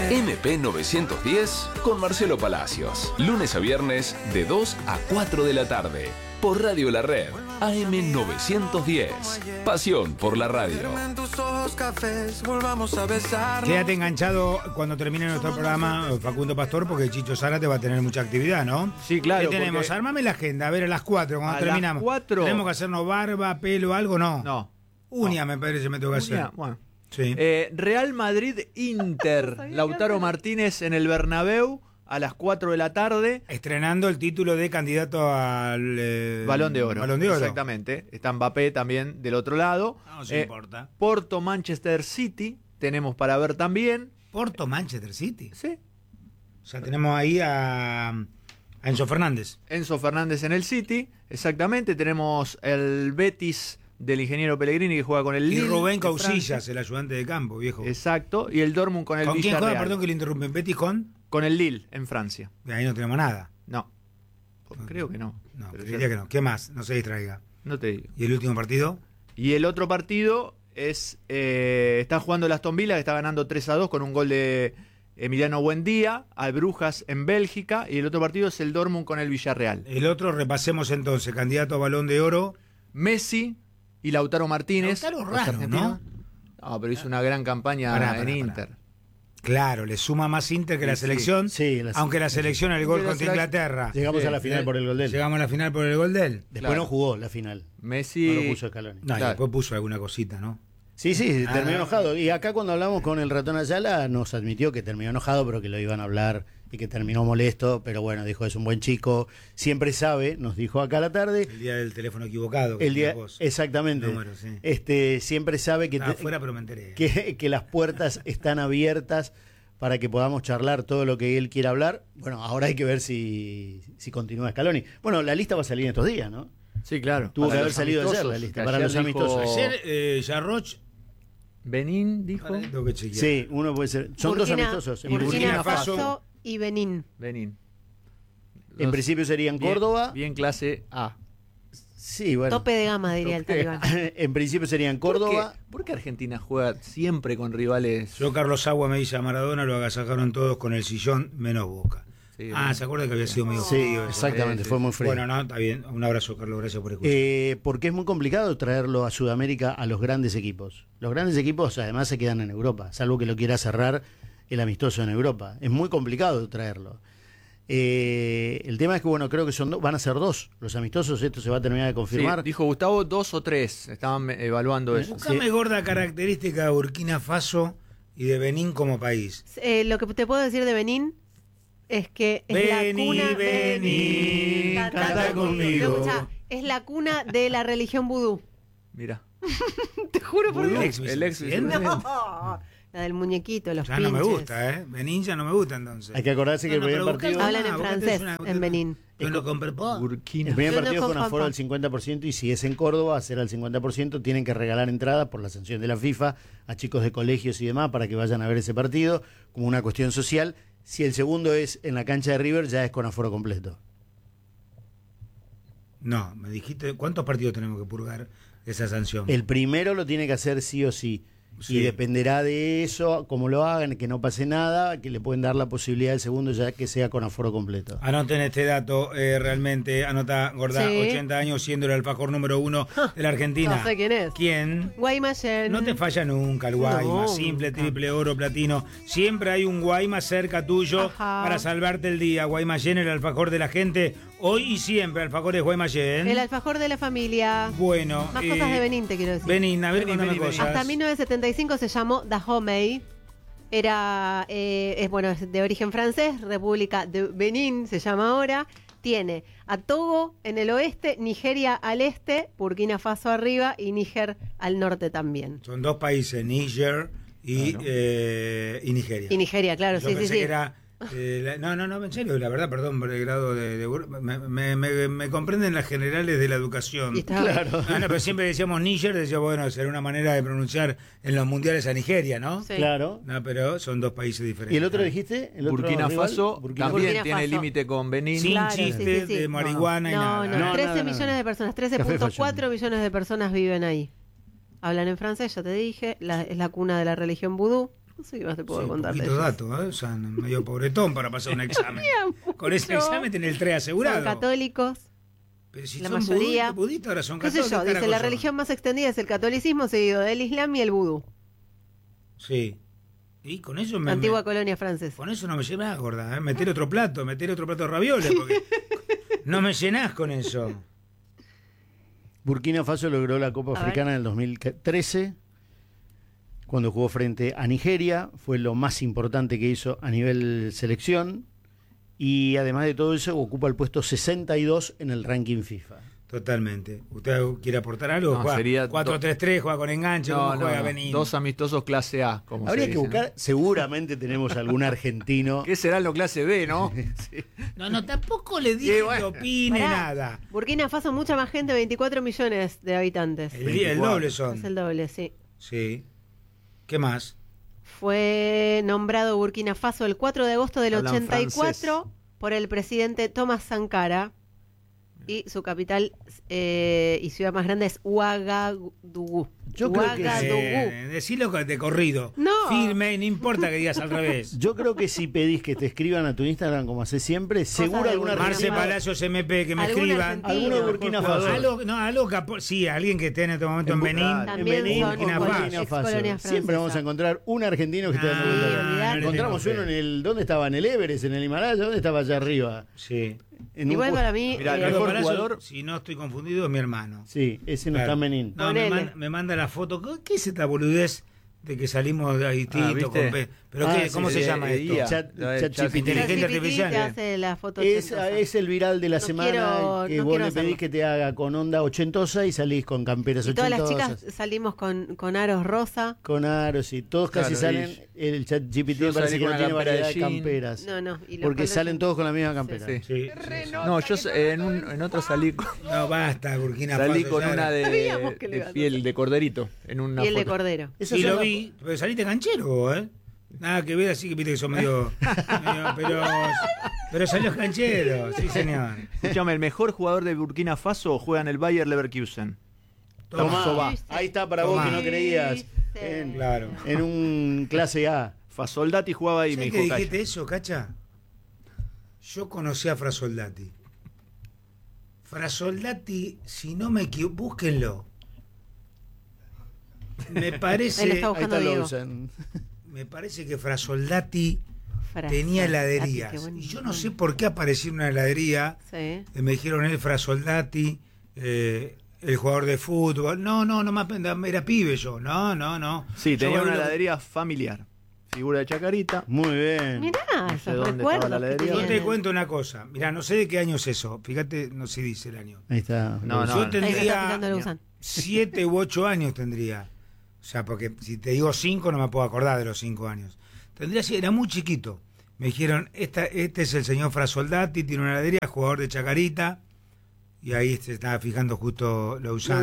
MP910 con Marcelo Palacios. Lunes a viernes de 2 a 4 de la tarde. Por Radio La Red. AM910. Pasión por la radio. Quédate enganchado cuando termine nuestro programa, Facundo Pastor, porque Chicho Zárate va a tener mucha actividad, ¿no? Sí, claro. ¿Qué tenemos? Porque... Armame la agenda, a ver, a las 4, cuando terminamos. Las 4. ¿Tenemos que hacernos barba, pelo, algo? No. No. Uña, me parece, me tengo que hacer. Bueno. Sí. Real Madrid-Inter. Lautaro Martínez en el Bernabéu a las 4 de la tarde. Estrenando el título de candidato al Balón de Oro. Balón de Oro. Exactamente. Está Mbappé también del otro lado. No se importa. Porto-Manchester City tenemos para ver también. Porto-Manchester City. Sí. O sea, tenemos ahí a Enzo Fernández. Enzo Fernández en el City. Exactamente. Tenemos el Betis del ingeniero Pellegrini que juega con el Lille. Y Rubén Causillas, el ayudante de campo, viejo. Exacto. Y el Dortmund con el Villarreal. ¿Con quién juega? Perdón que le interrumpen. ¿Betis con? Con el Lille, en Francia. Y ahí no tenemos nada. No. Creo que no. No, Pero diría que no. ¿Qué más? No se distraiga. No te digo. ¿Y el último partido? Y el otro partido es... está jugando el Aston Villa, que está ganando 3-2 con un gol de Emiliano Buendía, al Brujas en Bélgica. Y el otro partido es el Dortmund con el Villarreal. El otro, repasemos entonces. Candidato a Balón de Oro. Messi y Lautaro Martínez. Lautaro raro, ¿no? No, pero hizo una gran campaña en Inter. Claro, le suma más Inter que la selección. Sí, aunque la selección, el gol contra Inglaterra. Llegamos a la final por el gol de él. Llegamos a la final por el gol de él. Después no jugó la final. Messi... No lo puso Scaloni. No, y después puso alguna cosita, ¿no? Sí, terminó enojado. Y acá cuando hablamos con el ratón Ayala nos admitió que terminó enojado, pero que lo iban a hablar y que terminó molesto. Pero bueno, dijo, es un buen chico, siempre sabe, nos dijo acá a la tarde. El día del teléfono equivocado. El día, exactamente. Número, sí. Siempre sabe que, afuera, pero me enteré. que las puertas están abiertas para que podamos charlar todo lo que él quiera hablar. Bueno, ahora hay que ver si continúa Scaloni. Bueno, la lista va a salir en estos días, ¿no? Sí, claro. Tuvo que haber salido ayer la lista, para los amistosos. Ayer, Jarroch... Benín dijo. Sí, uno puede ser. Son dos amistosos. Burkina Faso y Benín. En principio serían Córdoba. Bien clase A. Sí, bueno. Tope de gama, diría el talibán. En principio serían Córdoba. ¿Por qué Argentina juega siempre con rivales? Yo, Carlos Agua, me dice a Maradona, lo agasajaron todos con el sillón, menos Boca. Sí, ¿se acuerda que había sido medio frío? Exactamente, fue muy frío. Bueno, no, está bien. Un abrazo, Carlos, gracias por escuchar. Porque es muy complicado traerlo a Sudamérica a los grandes equipos. Los grandes equipos además se quedan en Europa, salvo que lo quiera cerrar el amistoso en Europa. Es muy complicado traerlo. El tema es que, bueno, creo que van a ser 2 los amistosos. Esto se va a terminar de confirmar. Sí, dijo Gustavo 2 o 3. Estaban evaluando eso. Buscame gorda característica de Burkina Faso y de Benín como país. Lo que te puedo decir de Benín es que es la cuna. Vení, canta conmigo. Escucha, es la cuna de la religión vudú. Mira. Te juro por Dios. El ex No, la del muñequito, los pinches. Ya no me gusta, ¿eh? Benín ya no me gusta entonces. Hay que acordarse que el primer partido... Hablan en francés en Benín. El primer partido con aforo del 50% y si es en Córdoba, será el 50%. Tienen que regalar entradas por la sanción de la FIFA a chicos de colegios y demás para que vayan a ver ese partido como una cuestión social. Si el segundo es en la cancha de River, ya es con aforo completo. No, me dijiste, ¿cuántos partidos tenemos que purgar esa sanción? El primero lo tiene que hacer sí o sí. Sí. Y dependerá de eso, como lo hagan, que no pase nada, que le pueden dar la posibilidad del segundo ya que sea con aforo completo. Anoten este dato, realmente, anota Gorda, sí. 80 años siendo el alfajor número 1 de la Argentina. No sé quién es. ¿Quién? Guaymallén. No te falla nunca el Guayma, simple, triple, oro, platino. Siempre hay un Guayma cerca tuyo para salvarte el día. Guaymallén, el alfajor de la gente, hoy y siempre, alfajores Guaymallén. El alfajor de la familia. Bueno. Más cosas de Benín te quiero decir. Benín, a ver, contame cosas. Hasta 1975 se llamó Dahomey. Era, es de origen francés, República de Benín se llama ahora. Tiene a Togo en el oeste, Nigeria al este, Burkina Faso arriba y Níger al norte también. Son 2 países, Níger y Nigeria. Y Nigeria, claro, Yo sí. Que era, no, en serio, la verdad, perdón por el grado me comprenden las generales de la educación. Claro. Pero siempre decíamos Níger, decíamos, bueno, será una manera de pronunciar en los mundiales a Nigeria, ¿no? Sí. Claro. No, pero son 2 países diferentes. ¿Y el otro dijiste? ¿El otro Burkina rival? Faso también tiene límite con Benín. Sin chistes de marihuana y nada. No, 13 millones de personas, 13.4 millones de personas viven ahí. Hablan en francés, ya te dije, es la cuna de la religión vudú. No sé qué más te puedo Sí, contar de poquitos ellos. datos, O sea, medio pobretón para pasar un examen. Con ese examen tenés el 3 asegurado. Son católicos. Pero si la son mayoría. budistas, ahora son ¿Qué sé católicos. yo? Dice, carajo la son. religión más extendida es el catolicismo, seguido del islam y el vudú. Sí. Y con eso Antigua colonia francesa. con eso no me llenás, gorda. Meter otro plato de ravioles, porque no me llenás con eso. Burkina Faso logró la Copa A Africana en el 2013, cuando jugó frente a Nigeria. Fue lo más importante que hizo a nivel selección. Y además de todo eso, ocupa el puesto 62 en el ranking FIFA. Totalmente. ¿Usted quiere aportar algo? No, Juega sería 4-3-3, juega con enganche, ¿cómo juega Benín? 2 amistosos clase A, como Habría se que dice, buscar, ¿no? seguramente tenemos algún argentino. ¿Qué será lo clase B, no? Sí. No, tampoco le dije que opine Pará. nada. Burkina Faso, mucha más gente, 24 millones de habitantes. El doble son. Es el doble, sí. Sí. ¿Qué más? Fue nombrado Burkina Faso el 4 de agosto del Hablan 84 por el presidente Thomas Sankara. Y su capital y ciudad más grande es Ouagadougou. Yo creo que Decilo de corrido. No. Firme, no importa que digas al revés. Yo creo que si pedís que te escriban a tu Instagram, como haces siempre, seguro de alguna Burkina Marce Faso. Palacios MP, que me ¿Algún escriban. argentino? Alguno de Burkina Faso. Sí, alguien que esté en este momento en Benín. Claro. En También Benín, son Burkina Burkina ex Faso. colonias Siempre vamos a francesas. encontrar un argentino que esté dando Ah, vueltas. olvidate. Encontramos no le uno tengo en el. ¿Dónde estaba? ¿En el Everest? ¿En el Himalaya? ¿Dónde estaba allá arriba? Sí. En Igual un pu- para mí, Mirá, el Ricardo mejor Palacio, jugador- si no estoy confundido, es mi hermano. Sí, ese no Claro. está en Benín. No, Ponele. me manda la foto. ¿Qué es esta boludez de que salimos de Haitito? ¿viste? ¿Pero Ah, qué, cómo sí, se de llama esto? IA. Chat- Lo del chat chat GPT. Inteligencia ChatGPT artificial. te hace la foto Es ochentosa. el viral de la No semana quiero- que no vos quiero le pedís hacerlo. que te haga con onda ochentosa y salís con camperas Y todas las ochentosas. chicas salimos con aros rosa. Con aros y todos casi Claro, salen. El chat GPT yo parece salí que con no una tiene campera de variedad de jean. camperas. No, no. Y los Porque colores- salen todos con la misma campera. Sí. Sí. No, yo en otro salí con, No, basta, Burkina Faso. salí con ya una era. Sabíamos que le iba a de piel de corderito. En una Piel de foto. cordero. Eso Sí, son lo las- vi, pero saliste canchero vos, ¿eh? Nada que ver, así que viste que son medio pero salió canchero, sí señor. Escuchame, el mejor jugador de Burkina Faso juega en el Bayer Leverkusen. Tomá, Soba. ahí está para vos Tomá. que no creías. Sí. Claro. En un clase A. Fasoldati jugaba ahí, me ¿Sabés que dijo dijiste Calla. eso, Cacha? Yo conocí a Frasoldati. Frasoldati, si no me equivoco, búsquenlo. Me Él parece, está Ahí buscando está Diego. Lawson. me parece que Frasoldati Frase. tenía Qué heladerías. buen Y yo no nombre. sé por qué apareció en una heladería. Sí. Me dijeron él, Frasoldati, el jugador de fútbol. No, más era pibe yo. No. Sí, Yo tenía una boludo, heladería familiar. Figura de Chacarita. Muy bien. Mirá, sé esos dónde recuerdos estaba la que heladería. Yo tienen. te cuento una cosa. Mira, no sé de qué año es eso. Fíjate, no se dice el año. Ahí está. No, Yo no. Ahí se está tendría fijando el gusano. 7 u 8 años tendría. O sea, porque si te digo 5 no me puedo acordar de los 5 años. Era muy chiquito. Me dijeron, este es el señor Frasoldati, tiene una heladería, jugador de Chacarita. Y ahí se estaba fijando justo Lausanne.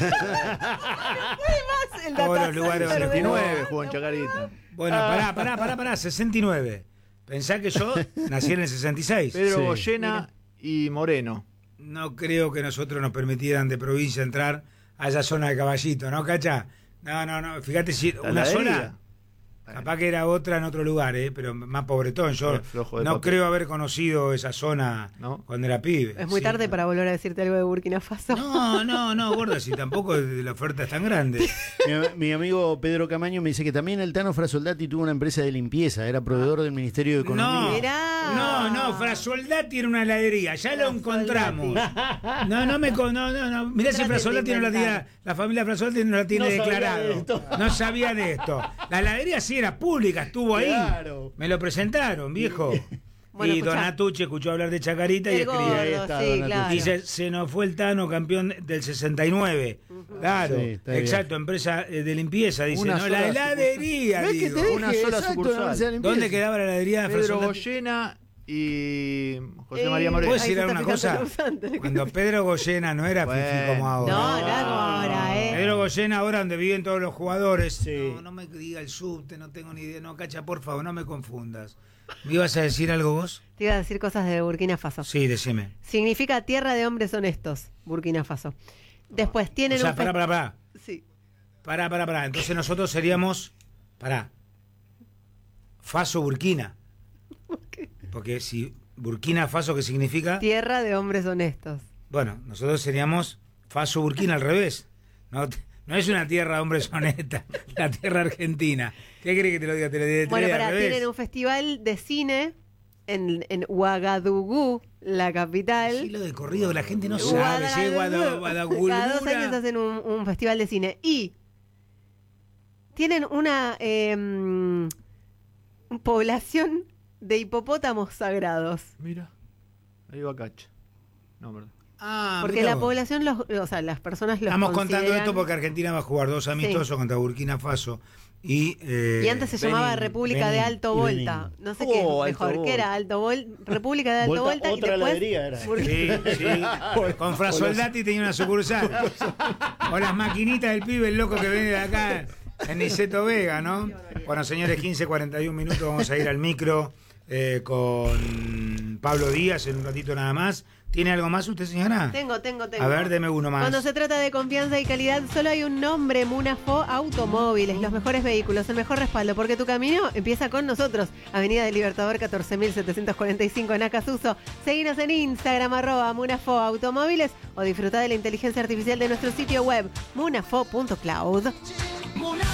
Todos los lugares donde jugó. 69 jugó en Chacarita. Bueno, pará, 69. Pensá que yo nací en el 66. Pedro Sí. Goyena y Moreno. No creo que nosotros nos permitieran de provincia entrar a esa zona de Caballito, ¿no, Cacha? No. Fíjate si La una heladería. zona, capaz que era otra en otro lugar, pero más pobretón. Yo El flojo de no papel. creo haber conocido esa zona ¿No? cuando era pibe. Es muy Sí. tarde para volver a decirte algo de Burkina Faso. No, gorda, si tampoco la oferta es tan grande. Mi amigo Pedro Camaño me dice que también el Tano Frasoldati tuvo una empresa de limpieza, era proveedor del Ministerio de Economía. No, Mirá. no, Frasoldati era una heladería, ya lo encontramos. No. Mirá si Frasoldati no la tiene, la familia Frasoldati no la tiene No sabía declarado. de esto. No sabía de esto. La heladería sí era pública, estuvo ahí. Claro. Me lo presentaron, viejo. Bueno, y escuchá. Donatucci escuchó hablar de Chacarita y El escribió. gordo, ahí está, sí, Donatucci. claro. Dice, se nos fue el Tano campeón del 69. Claro, Sí, está bien. exacto, empresa de limpieza. Dice, Una no, la sola heladería. ¿Ves que digo. te dije? una sola Exacto, sucursal. la empresa de limpieza. ¿Dónde quedaba la heladería de Pedro Frasoldati? Goyena y José María Moreno. ¿Puedes Ahí decir se está una fijando cosa? el usante. Cuando Pedro Goyena no era Bueno. fifi como ahora. No, como ahora, Pedro Goyena ahora donde viven todos los jugadores. Sí. No me diga el subte, no tengo ni idea. No, Cacha, por favor, no me confundas. ¿Me ibas a decir algo vos? Te iba a decir cosas de Burkina Faso. Sí, decime. Significa tierra de hombres honestos, Burkina Faso. Después tienen O sea, un fe- pará. Sí. Pará. Entonces nosotros seríamos... Pará. Faso Burkina. Porque si Burkina Faso, ¿qué significa? Tierra de hombres honestos. Bueno, nosotros seríamos Faso Burkina al revés. No es una tierra de hombres honestas, la tierra argentina. ¿Qué crees que te lo diga? Te lo diré Bueno, al revés. tienen un festival de cine en Ouagadougou, la capital. Sí, lo de corrido, la gente no sabe. Si es Ouagadougou. Cada 2 años hacen un festival de cine. Y tienen una población de hipopótamos sagrados. Mira, ahí va Cacha. No, verdad. Porque la población, o sea, las personas los Estamos consideran... contando esto porque Argentina va a jugar 2 amistosos contra Burkina Faso. Y antes se llamaba República de Alto Volta. No sé qué es mejor. ¿Qué era? República de Alto Volta. Otra heladería era. Sí. Con Frasoldati tenía una sucursal. O las maquinitas del pibe, el loco que viene de acá, en Niceto Vega, ¿no? Bueno, señores, 15:41 minutos. Vamos a ir al micro con Pablo Díaz en un ratito nada más. ¿Tiene algo más usted, señora? Tengo. A ver, deme uno más. Cuando se trata de confianza y calidad, solo hay un nombre: Munafó Automóviles. Los mejores vehículos, el mejor respaldo, porque tu camino empieza con nosotros. Avenida del Libertador 14.745 en Acasuso. Seguinos en Instagram, @Munafó Automóviles, o disfruta de la inteligencia artificial de nuestro sitio web, munafó.cloud.